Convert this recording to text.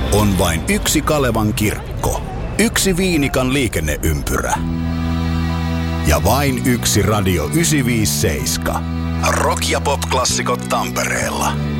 On vain yksi Kalevan kirkko, yksi Viinikan liikenneympyrä ja vain yksi Radio 957. Rock- ja pop-klassikot Tampereella.